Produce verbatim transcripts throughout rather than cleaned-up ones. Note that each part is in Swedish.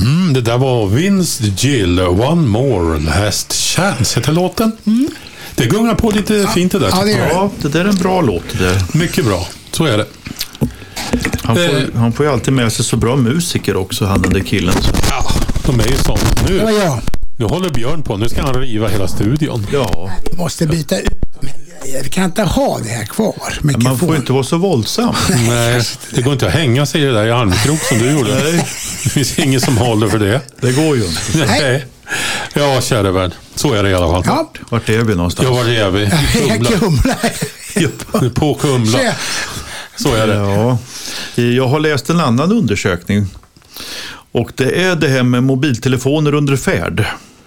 Mm, det där var Vince Gill, One More Last Chance heter låten. Mm. Det gungar på lite ja. fint det där. Ja, det, är ja, det där är en bra låt. Det där. Mycket bra, så är det. Han får, eh. han får ju alltid med sig så bra musiker också, han den där killen. Ja, de är ju sånt. Nu, ja, ja. nu håller Björn på, nu ska han riva hela studion. Ja. Vi måste byta ut. Vi kan inte ha det här kvar. Man får inte vara så våldsam. Nej, det går inte att hänga sig i det där i armkrok som du gjorde. Nej. Det finns ingen som håller för det. Det går ju inte. Nej. Ja, kära vän. Så är det i alla fall. Ja. Vart är vi någonstans? Ja, vart är vi? Kumla. Kumla. På Kumla. Så är det. Ja. Jag har läst en annan undersökning. Och det är det här med mobiltelefoner under färd.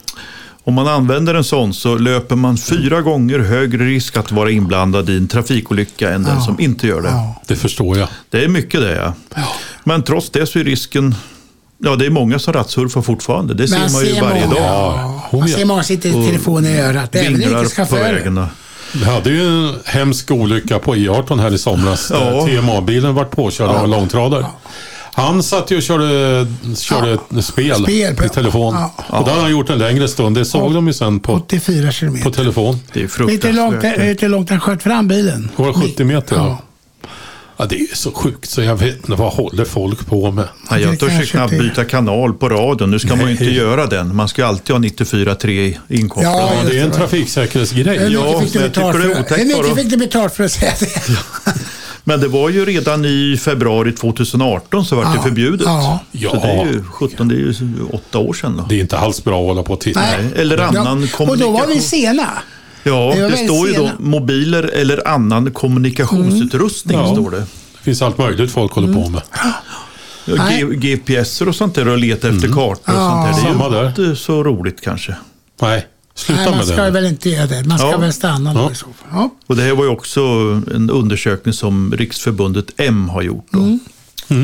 Om man använder en sån så löper man fyra gånger högre risk att vara inblandad i en trafikolycka än den ja. som inte gör det. Ja. Det förstår jag. Det är mycket det, ja. ja. Men trots det så är risken... Ja, det är många som rattsurfar fortfarande. Det ser man, man ju varje många, dag. Ja. Man ser många sitter i telefonen i örat. Även inte på vägarna. Vi hade ju en hemsk olycka på E arton här i somras. Ja. T M A-bilen var påkörd ja. av en långtradare. Ja. Han satt ju och körde, körde ja. spel, spel på, i telefon. Ja. Och då hade han gjort en längre stund. Det såg ja. de ju sen på, åttiofyra kilometer. På telefon. Det är fruktansvärt. Hur långt, långt han sköt fram bilen? Det var sjuttio meter. Ja. Ja. Ja, det är ju så sjukt så jag vet inte vad håller folk på med. Ja, jag törs knappt byta kanal på radion. Nu ska Nej. man ju inte göra den. Man ska alltid ha nittiofyra tre inkopplad. Ja, ja, det är en trafiksäkerhetsgrej. Hur ja, mycket fick du betalt för, för, hur mycket fick du betalt för att säga det? Ja. Men det var ju redan i februari tjugoarton så var det ja. förbjudet. Ja. Så det är ju sjutton, det är ju åtta år sedan då. Det är inte alls bra att hålla på och titta. Nej. Eller annan ja. kommunikation. Och då var vi sena. Ja, det, det står ju sena. då mobiler eller annan kommunikationsutrustning mm. står det. Det finns allt möjligt folk håller mm. på med. Ja, G- G P S och sånt där och leta efter mm. kartor och ja. sånt där. Det är ju inte där. så roligt kanske. Nej, sluta Nej, med det. Man ska väl inte göra det. Man ska ja. väl stanna ja. då i så fall. Ja. Och det här var ju också en undersökning som Riksförbundet M har gjort då. Mm. Mm.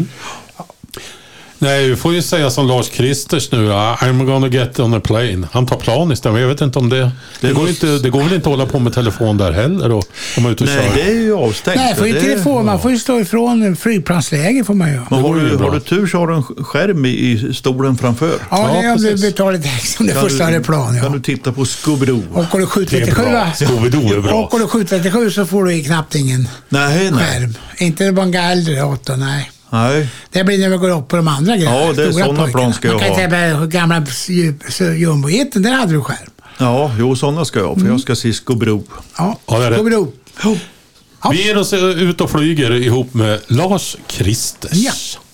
Nej, vi får ju säga som Lars Kristers nu. I'm gonna get on a plane. Han tar plan istället. Jag vet inte om det... Det, det, går, inte, det går väl inte att hålla på med telefon där heller då, om man är ute och Nej, kör. det är ju avstängt. Nej, får ju det... telefon. Man får ju stå ifrån flygplansläge får man ju. Men har, du, har du tur så har du en skärm i, i stolen framför. Ja, det är ja, betalar lite extra om det får större plan. Ja. Kan du titta på Scooby-Doo? Och går du sju trettiosju Scooby-Doo är bra. Och går du sju trettiosju så får du knappt ingen nej, nej. skärm. Inte bara en äldre dator, nej. Nej. Det blir när vi går upp på de andra grejerna. Ja, det är sådana plan ska jag ha. Man kan tänka gamla jumboheten, där hade du skärm. Ja, jo, sådana ska jag ha, för mm. jag ska se Scooby-Doo. Ja, ja Scooby-Doo. Ja. Vi ger oss ut och flyger ihop med Lars Kristers. Ja.